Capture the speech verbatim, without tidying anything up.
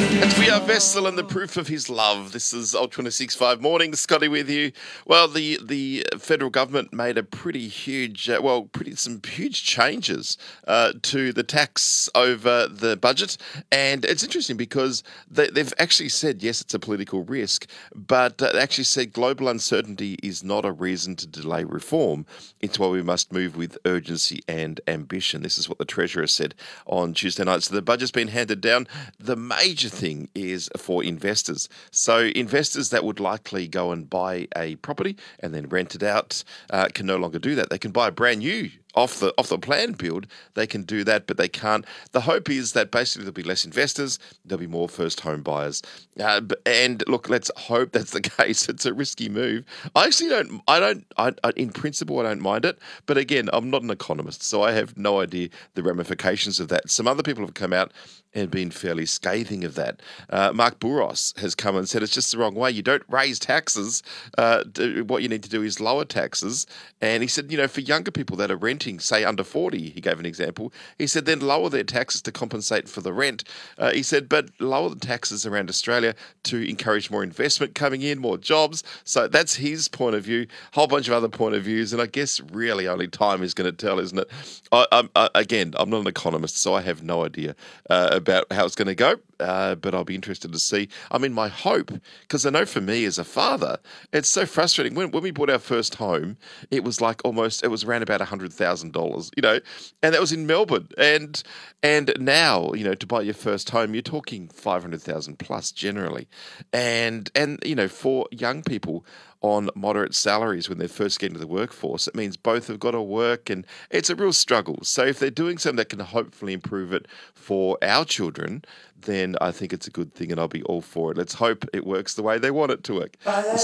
And we are Vessel and the proof of his love. This is Ultra twenty-six point five Morning. Scotty with you. Well, the, the federal government made a pretty huge, uh, well, pretty some huge changes uh, to the tax over the budget. And it's interesting because they, they've actually said, yes, it's a political risk, but uh, they actually said global uncertainty is not a reason to delay reform. It's why we must move with urgency and ambition. This is what the Treasurer said on Tuesday night. So the budget's been handed down. The major thing is for investors. So investors that would likely go and buy a property and then rent it out uh, can no longer do that. They can buy a brand new off the off the planned build. They can do that, but they can't. The hope is that basically there'll be less investors, there'll be more first home buyers. Uh, and look, let's hope that's the case. It's a risky move. I actually don't. I don't. I, I, in principle, I don't mind it. But again, I'm not an economist, so I have no idea the ramifications of that. Some other people have come out and been fairly scathing of that. Uh, Mark Bouros has come and said it's just the wrong way. You don't raise taxes. Uh, what you need to do is lower taxes. And he said, you know, for younger people that are renting, say under forty, he gave an example, he said then lower their taxes to compensate for the rent. Uh, he said, but lower the taxes around Australia to encourage more investment coming in, more jobs. So that's his point of view, whole bunch of other point of views. And I guess really only time is going to tell, isn't it? I, I'm, I, again, I'm not an economist, so I have no idea uh, about how it's going to go, uh, but I'll be interested to see. I mean, my hope, because I know for me as a father, it's so frustrating. When, when we bought our first home, it was like almost, it was around about one hundred thousand dollars, you know, and that was in Melbourne. And and now, you know, to buy your first home, you're talking five hundred thousand plus generally. And, and you know, for young people on moderate salaries when they're first getting to the workforce, it means both have got to work, and it's a real struggle. So if they're doing something that can hopefully improve it for our children, then I think it's a good thing and I'll be all for it. Let's hope it works the way they want it to work.